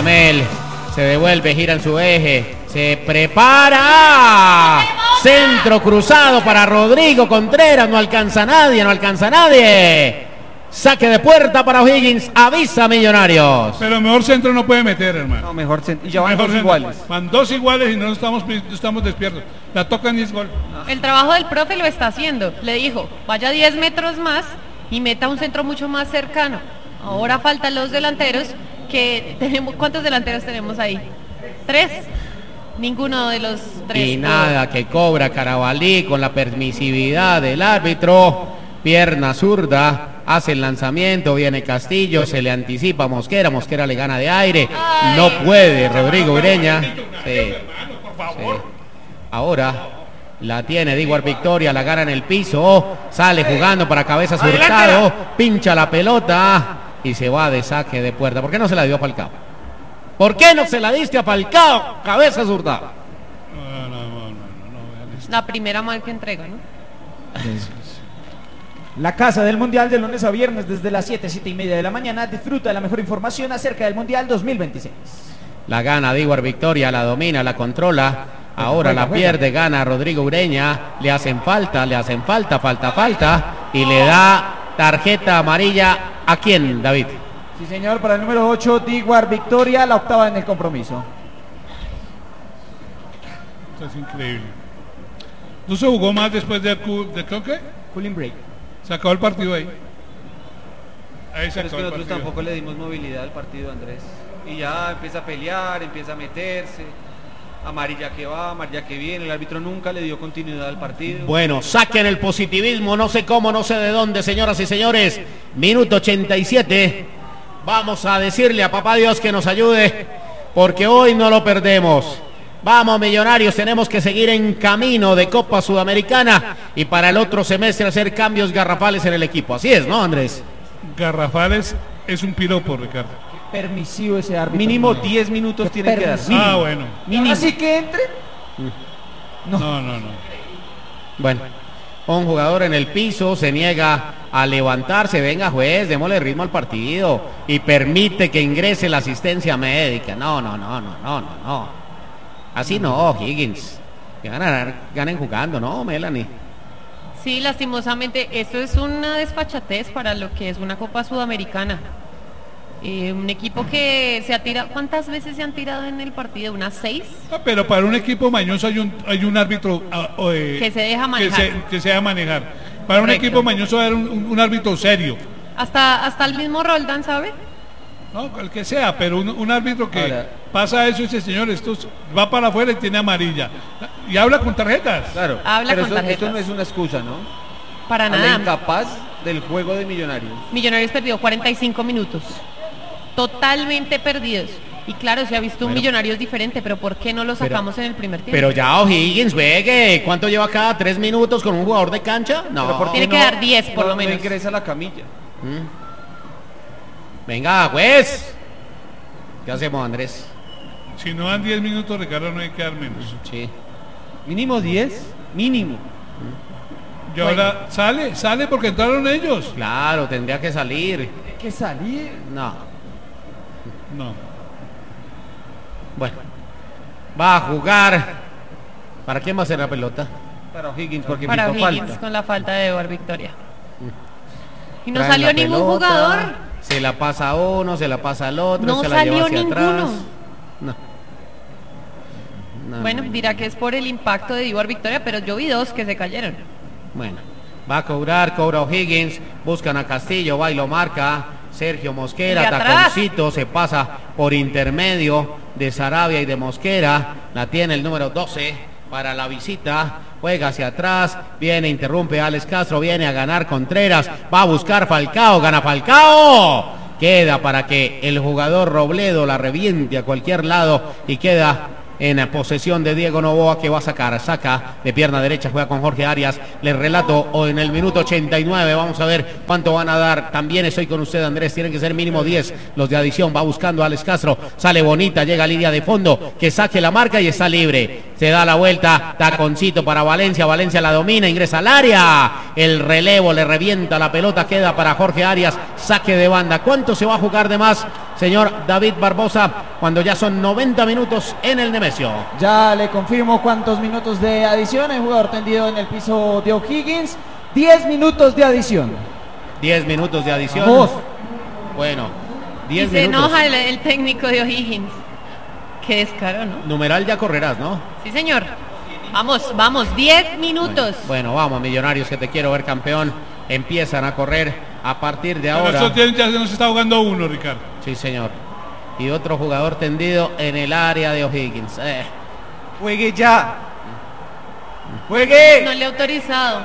Dudamel. Se devuelve, gira en su eje. Se prepara. Centro cruzado para Rodrigo Contreras. No alcanza nadie, no alcanza nadie. Saque de puerta para O'Higgins. Avisa Millonarios. Pero mejor centro no puede meter, hermano. No, mejor centro. Y ya van Mejor dos centro. iguales. Van dos iguales y no estamos despiertos. La tocan y es gol. El trabajo del profe lo está haciendo. Le dijo, vaya 10 metros más y meta un centro mucho más cercano. Ahora faltan los delanteros que tenemos. ¿Cuántos delanteros tenemos ahí? 3. Ninguno de los 3. Y nada, que cobra Carabalí con la permisividad del árbitro. Pierna zurda. Hace el lanzamiento, viene Castillo, se le anticipa a Mosquera, Mosquera le gana de aire, no puede Rodrigo Ureña. Sí. Ahora la tiene Diguar Victoria, la gana en el piso, sale jugando para Cabezas Hurtado, pincha la pelota y se va de saque de puerta. ¿Por qué no se la dio a Falcao? ¿Por qué no se la diste a Falcao, Cabezas Hurtado? La primera mal que entrega, ¿no? La casa del Mundial de lunes a viernes desde las 7:30 de la mañana. Disfruta de la mejor información acerca del Mundial 2026. La gana Diguar Victoria, la domina, la controla. Ahora la pierde, gana Rodrigo Ureña. Le hacen falta, falta. Y le da tarjeta amarilla. ¿A quién, David? Sí, señor, para el número 8, Diguar Victoria, la octava en el compromiso. Esto es increíble. ¿No se jugó más después de creo que? Cooling break. Se acabó el partido ahí. Ahí se Pero es que acabó el nosotros partido. tampoco le dimos movilidad al partido, Andrés. Y ya empieza a pelear, empieza a meterse. Amarilla que va, amarilla que viene. El árbitro nunca le dio continuidad al partido. Bueno, saquen el positivismo, no sé cómo, no sé de dónde, señoras y señores. Minuto 87. Vamos a decirle a papá Dios que nos ayude, porque hoy no lo perdemos. Vamos, Millonarios, tenemos que seguir en camino de Copa Sudamericana y para el otro semestre hacer cambios garrafales en el equipo. Así es, ¿no, Andrés? Garrafales es un piropo, Ricardo. Permisivo ese árbitro. Mínimo 10 minutos tiene que dar. Ah, bueno. Mínimo. Así que entre. No. Bueno, un jugador en el piso se niega a levantarse. Venga, juez, démosle ritmo al partido y permite que ingrese la asistencia médica. No. Así no, Higgins. Que ganen jugando, ¿no, Melanie? Sí, lastimosamente, esto es una desfachatez para lo que es una Copa Sudamericana. Un equipo que se ha tirado, ¿cuántas veces se han tirado en el partido? ¿Unas 6? Pero para un equipo mañoso hay un árbitro que se deja manejar. Que se deja manejar. Para un equipo mañoso hay un árbitro serio. Hasta el mismo Roldán, ¿sabe? No, el que sea, pero un árbitro que pasa eso y dice, señor, esto va para afuera y tiene amarilla. Y habla con tarjetas. Claro, Habla pero con tarjetas. esto no es una excusa, ¿no? Para A la nada. incapaz del juego de Millonarios. Millonarios perdió 45 minutos. Totalmente perdidos. Y claro, se ha visto un Millonarios diferente, pero ¿por qué no lo sacamos en el primer tiempo? Pero ya O'Higgins, juegue. ¿Cuánto lleva cada 3 minutos con un jugador de cancha? No. Tiene que dar 10 por lo menos. No ingresa a la camilla. Venga, juez. ¿Qué hacemos, Andrés? Si no dan 10 minutos, Ricardo, no hay que dar menos. Sí. Mínimo 10, mínimo. Y ahora sale porque entraron ellos. Claro, tendría que salir. ¿Que salir? No. Bueno. Va a jugar. ¿Para quién va a ser la pelota? Para O'Higgins, porque Para pitó O'Higgins falta. con la falta de Eduard Victoria. Y no Traen salió la ningún pelota, jugador. Se la pasa a uno, se la pasa al otro, No se la lleva salió hacia ninguno. atrás. No, Bueno, dirá que es por el impacto de Eduard Victoria, pero yo vi 2 que se cayeron. Bueno, va a cobra O'Higgins, buscan a Castillo, va y lo marca. Sergio Y Mosquera, atrás. taconcito, se pasa por intermedio de Sarabia y de Mosquera. La tiene el número 12 para la visita. Juega hacia atrás, viene, interrumpe Alex Castro, viene a ganar Contreras, va a buscar Falcao, gana Falcao. Queda para que el jugador Robledo la reviente a cualquier lado y queda en posesión de Diego Novoa, que va a saca de pierna derecha, juega con Jorge Arias. Les relato, o en el minuto 89, vamos a ver cuánto van a dar. También estoy con usted, Andrés, tienen que ser mínimo 10 los de adición. Va buscando a Alex Castro, sale bonita, llega a línea de fondo, que saque la marca y está libre. Se da la vuelta, taconcito para Valencia, Valencia la domina, ingresa al área, el relevo, le revienta la pelota, queda para Jorge Arias, saque de banda. ¿Cuánto se va a jugar de más, señor David Barbosa, cuando ya son 90 minutos en el Nemesio? Ya le confirmo cuántos minutos de adición. El jugador tendido en el piso de O'Higgins. 10 minutos de adición. 10 minutos de adición. Vamos. Bueno, Y 10 se minutos. enoja el técnico de O'Higgins. Qué descaro, ¿no? Numeral ya correrás, ¿no? Sí, señor. Vamos, 10 minutos. Bueno, vamos, Millonarios, que te quiero ver campeón. Empiezan a correr a partir de Pero ahora. eso ya se nos está jugando uno, Ricardo. Sí, señor. Y otro jugador tendido en el área de O'Higgins. Juegue ya. Juegue. No le he autorizado.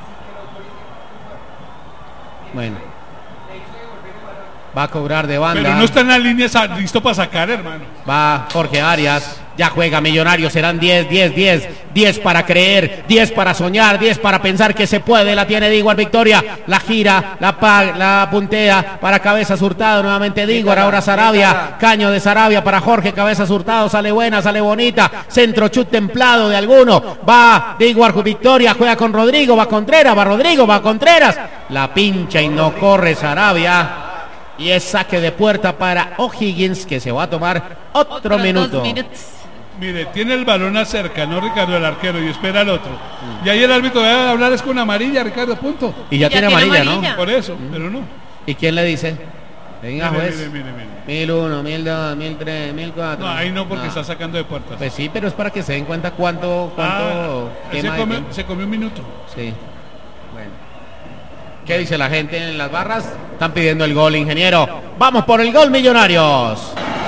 Bueno. Va a cobrar de banda. Pero no está en la línea listo para sacar, hermano. Va Jorge Arias. Ya juega Millonarios. Serán 10 para creer, 10 para soñar, 10 para pensar que se puede. La tiene Diguar Victoria. La gira, la puntea para Cabezas Hurtado. Nuevamente Diguar. Ahora Sarabia. Caño de Sarabia para Jorge Cabezas Hurtado. Sale buena, sale bonita. Centro chut templado de alguno. Va Diguar Victoria. Juega con Rodrigo. Va Contreras. Va Rodrigo. Va Contreras. La pincha y no corre Sarabia. Y es saque de puerta para O'Higgins, que se va a tomar otro minuto. 2 minutos. Mire, tiene el balón acerca, ¿no, Ricardo, el arquero? Y espera al otro. Y ahí el árbitro va a hablar es con amarilla, Ricardo, punto. Y ya tiene amarilla, ¿no? Por eso, pero no. ¿Y quién le dice? Venga, Mire, juez. mire. 1001, 1002, 1003, 1004. No, ahí no, porque está sacando de puertas. Pues sí, pero es para que se den cuenta cuánto quema de tiempo. Se comió un minuto. Sí. Bueno. ¿Qué dice la gente en las barras? Están pidiendo el gol, ingeniero. Vamos por el gol, Millonarios.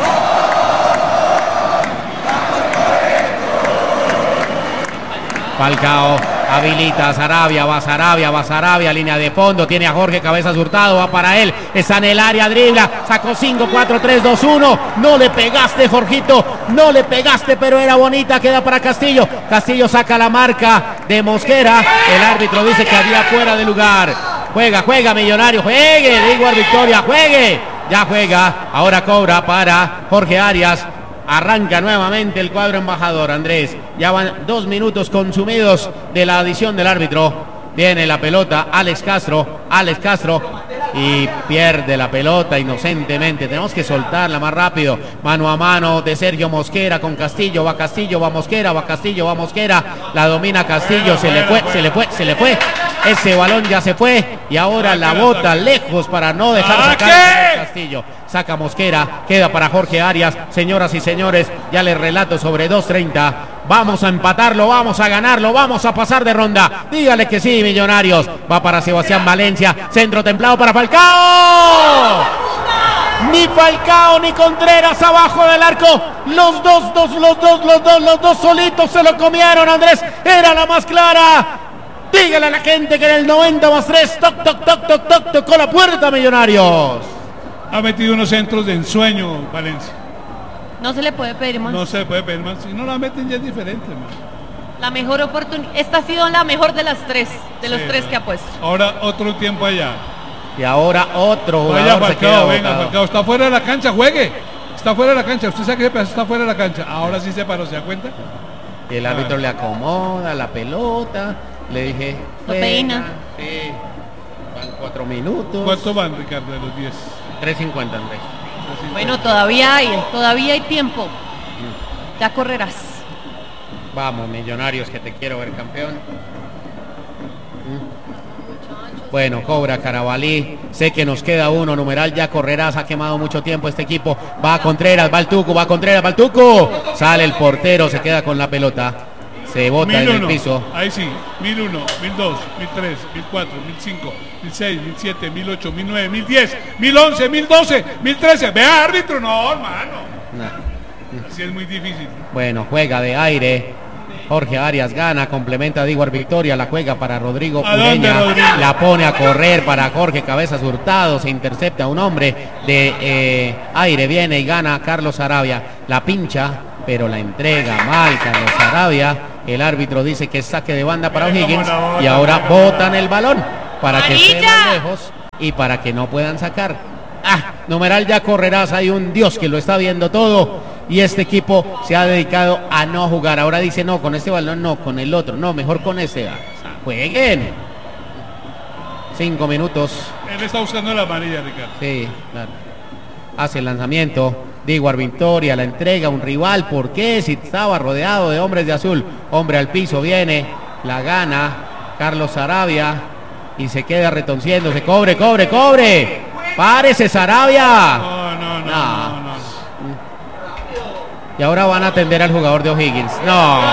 Falcao habilita a Sarabia, va Sarabia, línea de fondo, tiene a Jorge Cabezas Hurtado, va para él, está en el área, dribla, sacó 5, 4, 3, 2, 1, no le pegaste, Jorgito, no le pegaste, pero era bonita, queda para Castillo, Castillo saca la marca de Mosquera, el árbitro dice que había fuera de lugar, juega Millonario, juegue, Diguar Victoria, juegue, ya juega, ahora cobra para Jorge Arias. Arranca nuevamente el cuadro embajador, Andrés. Ya van 2 minutos consumidos de la adición del árbitro. Viene la pelota, Alex Castro. Y pierde la pelota inocentemente. Tenemos que soltarla más rápido. Mano a mano de Sergio Mosquera con Castillo. Va Mosquera. La domina Castillo. Se le fue. Ese balón ya se fue. Y ahora la bota lejos para no dejar sacar a Castillo. Saca Mosquera. Queda para Jorge Arias. Señoras y señores, ya les relato sobre 2:30. Vamos a empatarlo, vamos a ganarlo, vamos a pasar de ronda. Dígale que sí, Millonarios. Va para Sebastián Valencia. Centro templado para Falcao. Ni Falcao ni Contreras abajo del arco. Los dos solitos se lo comieron, Andrés. Era la más clara. Dígale a la gente que en el 90+3, toc, tocó la puerta, Millonarios. Ha metido unos centros de ensueño, Valencia. No se le puede pedir más. No se puede pedir más. Si no la meten ya es diferente, man. La mejor oportunidad. Esta ha sido la mejor de las tres. De los tres que ha puesto. Ahora otro tiempo allá. Y ahora otro jugador Vaya se Falcao, queda venga, botado. Falcao. Está fuera de la cancha, juegue. Está fuera de la cancha. Usted sabe que ese pedazo está fuera de la cancha. Ahora sí se paró, ¿se da cuenta? Y el árbitro le acomoda la pelota. Le dije. Lo peina. Sí. Van 4 minutos. ¿Cuánto van, Ricardo, de los 10? 3:50, Andrés. Bueno, todavía hay tiempo. Ya correrás. Vamos, Millonarios, que te quiero ver campeón. Bueno, cobra Carabalí. Sé que nos queda uno. Numeral ya correrás. Ha quemado mucho tiempo este equipo. Va a Contreras, va el Tucu. Sale el portero, se queda con la pelota. Se bota en el piso. Ahí sí, 1001, 1002, 1003, 1004, 1005, 1006, 1007, 1008, 1009, 1010, 1011, 1012, 1013. Vea, árbitro, no, hermano. Nah. Así es muy difícil. Bueno, juega de aire. Jorge Arias gana, complementa a Diguar Victoria, la juega para Rodrigo ¿A dónde, Ureña, Rodrigo? la pone a correr para Jorge Cabezas Hurtado, se intercepta a un hombre de aire, viene y gana Carlos Sarabia, la pincha pero la entrega mal Carlos Sarabia. El árbitro dice que es saque de banda para O'Higgins y ahora botan el balón para que esté más lejos y para que no puedan sacar. Numeral ya correrás, hay un Dios que lo está viendo todo y este equipo se ha dedicado a no jugar. Ahora dice no, con este balón no, con el otro, no, mejor con este. Jueguen. 5 minutos. Él está buscando la amarilla, Ricardo. Sí, claro. Hace el lanzamiento. Diguar Victoria, la entrega a un rival. ¿Por qué? Si estaba rodeado de hombres de azul. Hombre al piso, viene, la gana Carlos Sarabia y se queda retonciéndose. ¡Cobre! ¡Párese, Sarabia! No. Y ahora van a atender al jugador de O'Higgins. No.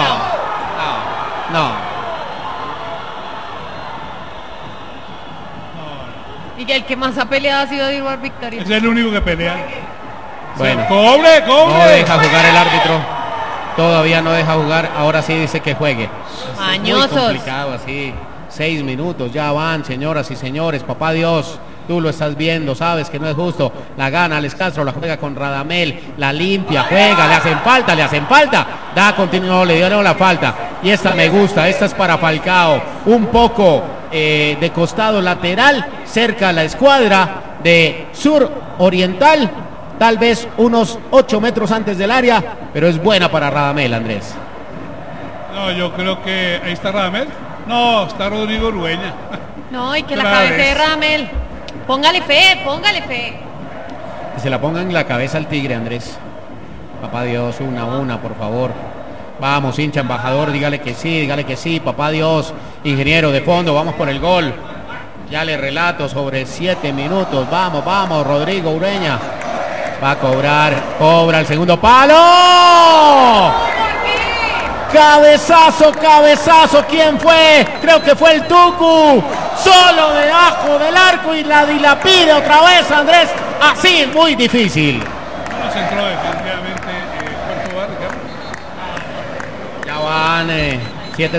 Y el que más ha peleado ha sido Diguar Victoria. Es el único que pelea. Bueno, ¡Cobre! no deja jugar el árbitro. Todavía no deja jugar. Ahora sí dice que juegue. Mañosos. Es muy complicado así. 6 minutos, ya van, señoras y señores. Papá Dios, tú lo estás viendo, sabes que no es justo. La gana Alex Castro, la juega con Radamel, la limpia, juega, le hacen falta. Da continuo, le dieron la falta. Y esta me gusta, esta es para Falcao. Un poco de costado lateral, cerca a la escuadra de sur oriental. Tal vez unos 8 metros antes del área, pero es buena para Radamel, Andrés. No, yo creo que ahí está Radamel. No, está Rodrigo Urueña. No, y que la cabeza de Radamel. Póngale fe. Que se la pongan en la cabeza al Tigre, Andrés. Papá Dios, una, por favor. Vamos, hincha embajador, dígale que sí, papá Dios. Ingeniero de fondo, vamos por el gol. Ya le relato sobre 7 minutos. Vamos, Rodrigo Ureña. Va a cobra el segundo palo. Cabezazo, ¿quién fue? Creo que fue el Tucu. Solo debajo del arco y la dilapide otra vez, Andrés. Así es muy difícil. No se entró definitivamente. ¿Cuánto va, Ricardo? Ya van 7:30.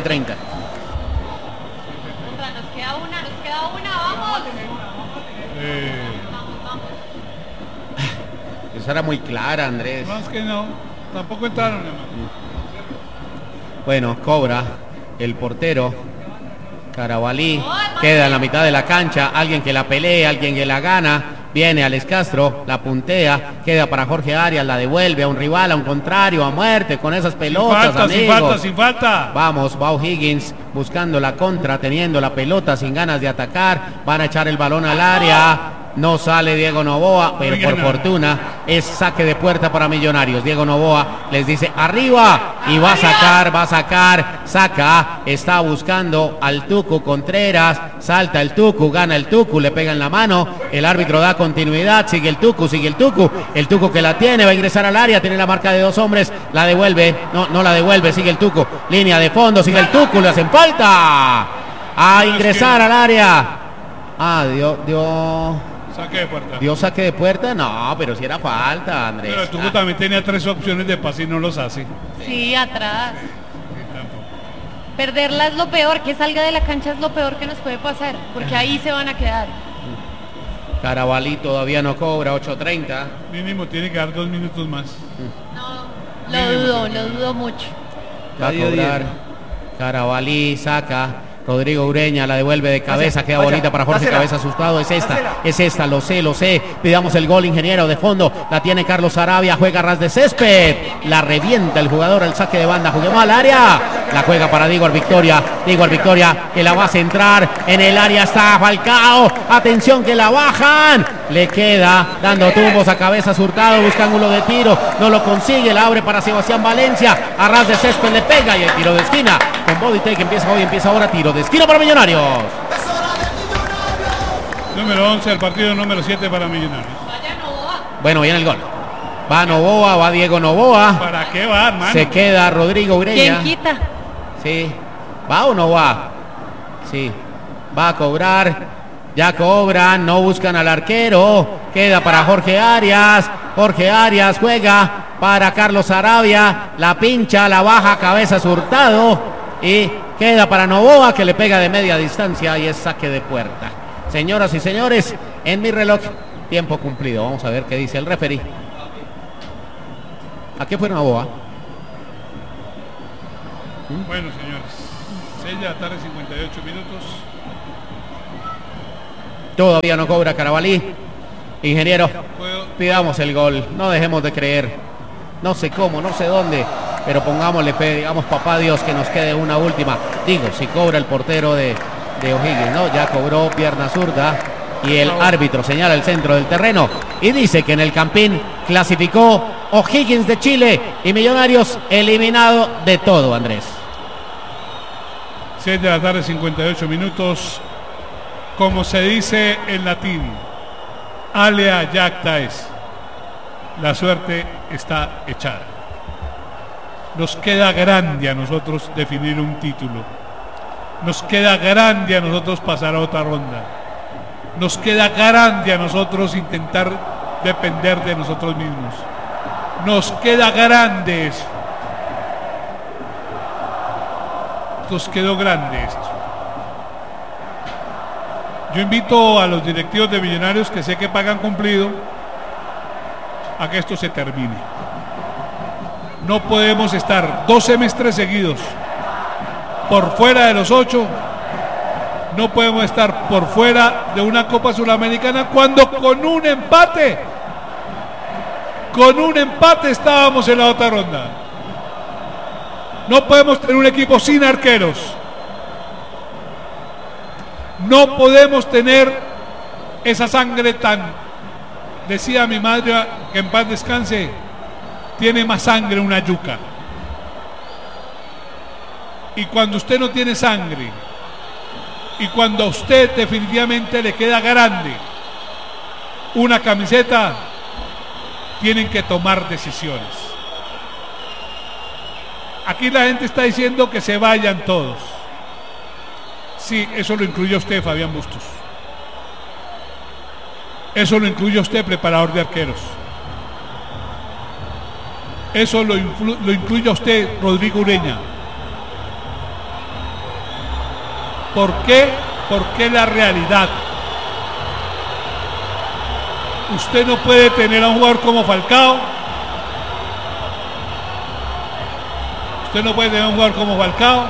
Nos queda una, vamos. Esa era muy clara, Andrés. Más que no, tampoco entraron, hermano. Bueno, cobra el portero Carabalí, queda en la mitad de la cancha, alguien que la pelea, alguien que la gana, viene Alex Castro, la puntea, queda para Jorge Arias, la devuelve a un rival, a un contrario, a muerte con esas pelotas, Sin falta. Vamos, va O'Higgins buscando la contra, teniendo la pelota, sin ganas de atacar, van a echar el balón al área. No sale Diego Novoa, pero por fortuna es saque de puerta para Millonarios. Diego Novoa les dice arriba y va a saca, está buscando al Tucu Contreras, salta el Tucu, gana el Tucu, le pega en la mano, el árbitro da continuidad, sigue el Tucu que la tiene, va a ingresar al área, tiene la marca de 2 hombres, la devuelve, no la devuelve, sigue el Tucu, línea de fondo, sigue el Tucu, le hacen falta a ingresar al área. Dio saque de puerta, no, pero si era falta, Andrés. Pero el Tucu también tenía 3 opciones de pase y no los hace. Sí, atrás. Perderla es lo peor, que salga de la cancha es lo peor que nos puede pasar, porque ahí se van a quedar. Carabalí todavía no cobra, 8:30. Mínimo tiene que dar 2 minutos más. No, lo dudo mucho. Va a cobrar Carabalí, saca. Rodrigo Ureña la devuelve de cabeza, queda bonita para Jorge Cabeza asustado, es esta, lo sé, pidamos el gol, ingeniero de fondo, la tiene Carlos Sarabia, juega a ras de césped, la revienta el jugador, el saque de banda, juguemos al área, la juega para Diguar Victoria que la va a centrar, en el área está Falcao, atención que la bajan, le queda dando tumbos a Cabeza Hurtado, busca ángulo de tiro, no lo consigue, la abre para Sebastián Valencia, a ras de césped le pega y el tiro de esquina, con Bodytech empieza ahora, tiro de esquina para Millonarios. Número 11 al partido, número 7 para Millonarios. Bueno, viene el gol. Va Novoa, va Diego Novoa. ¿Para qué va, hermano? Se queda Rodrigo Ureña. ¿Quién quita? Sí. ¿Va o no va? Sí. Va a cobrar. Ya cobran, no buscan al arquero. Queda para Jorge Arias. Jorge Arias juega para Carlos Sarabia. La pincha, la baja, Cabeza Hurtado. Y queda para Novoa, que le pega de media distancia y es saque de puerta. Señoras y señores, en mi reloj, tiempo cumplido. Vamos a ver qué dice el referee. ¿A qué fue Novoa? Bueno, señores, 6 de la tarde, 58 minutos. Todavía no cobra Carabalí. Ingeniero, ¿Puedo? pidamos el gol, no dejemos de creer. No sé cómo, no sé dónde, pero pongámosle fe, digamos, papá Dios, que nos quede una última. Digo, si cobra el portero de O'Higgins, ¿no? Ya cobró pierna zurda y el árbitro señala el centro del terreno y dice que en el Campín clasificó O'Higgins de Chile y Millonarios eliminado de todo, Andrés. 6 de la tarde, 58 minutos. Como se dice en latín, alea jacta es. La suerte está echada. Nos queda grande a nosotros definir un título. Nos queda grande a nosotros pasar a otra ronda. Nos queda grande a nosotros intentar depender de nosotros mismos. Nos queda grande eso. Nos quedó grande esto. Yo invito a los directivos de Millonarios, que sé que pagan cumplido, a que esto se termine. No podemos estar 2 semestres seguidos por fuera de los 8. No podemos estar por fuera de una Copa Suramericana cuando con un empate estábamos en la otra ronda. No podemos tener un equipo sin arqueros. No podemos tener esa sangre tan, decía mi madre, que en paz descanse, tiene más sangre una yuca. Y cuando usted no tiene sangre, y cuando a usted definitivamente le queda grande una camiseta, tienen que tomar decisiones. Aquí la gente está diciendo que se vayan todos. Sí, eso lo incluye usted, Fabián Bustos. Eso lo incluye usted, preparador de arqueros. Eso lo incluye usted, Rodrigo Ureña. ¿Por qué? Porque la realidad. Usted no puede tener a un jugador como Falcao. Usted no puede tener a un jugador como Falcao.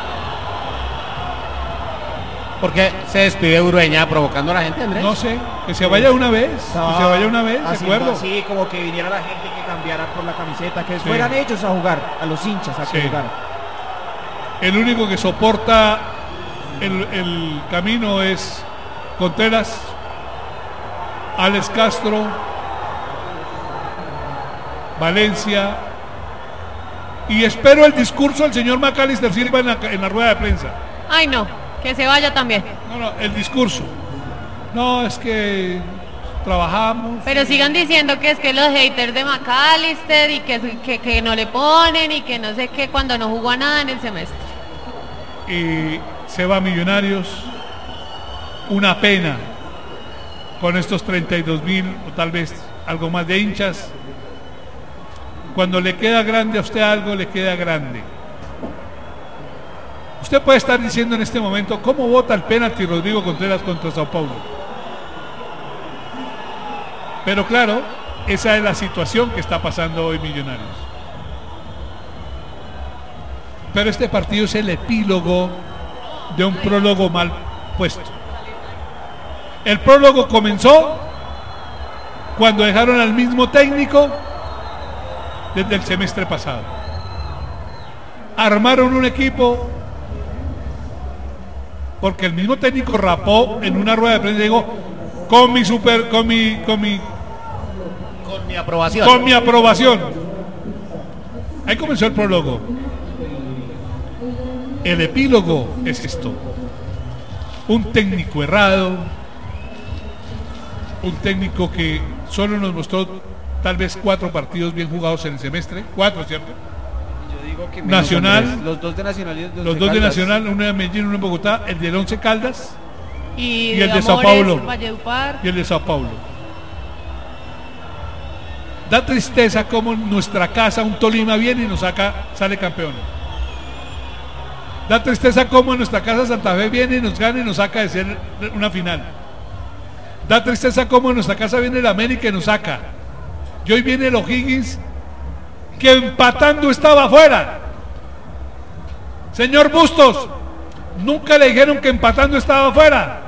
Porque se despide Urueña provocando a la gente, Andrés. No sé, que se vaya una vez. Que se vaya una vez, de acuerdo. Así como que viniera la gente que cambiara por la camiseta, que fueran ellos a jugar, a los hinchas a jugar. El único que soporta el camino es Contreras, Alex Castro, Valencia, y espero el discurso del señor Macalister Silva en la rueda de prensa. Ay, no, que se vaya también. No, el discurso. No, es que trabajamos. Pero sigan diciendo que es que los haters de Macalister y que no le ponen y que no sé qué cuando no jugó a nada en el semestre. Y se va a Millonarios. Una pena con estos 32,000 o tal vez algo más de hinchas. Cuando le queda grande a usted algo, le queda grande. Usted puede estar diciendo en este momento cómo vota el penalti Rodrigo Contreras contra Sao Paulo. Pero claro, esa es la situación que está pasando hoy Millonarios. Pero este partido es el epílogo de un prólogo mal puesto. El prólogo comenzó cuando dejaron al mismo técnico desde el semestre pasado. Armaron un equipo porque el mismo técnico rapó en una rueda de prensa y dijo con mi aprobación. Con mi aprobación. Ahí comenzó el prólogo. El epílogo es esto: un técnico errado, un técnico que solo nos mostró tal vez 4 partidos bien jugados en el semestre, 4, ¿cierto? Yo digo que Nacional, los dos de Nacional, los dos de Nacional, uno de Medellín, uno en Bogotá, el del Once Caldas y el de Sao Paulo. Valledupar. Y el de Sao Paulo. Da tristeza como nuestra casa, un Tolima, viene y nos sale campeón. Da tristeza como en nuestra casa Santa Fe viene y nos gana y nos saca de ser una final. Da tristeza como en nuestra casa viene el América y nos saca. Y hoy viene el O'Higgins que empatando estaba fuera. Señor Bustos, nunca le dijeron que empatando estaba fuera.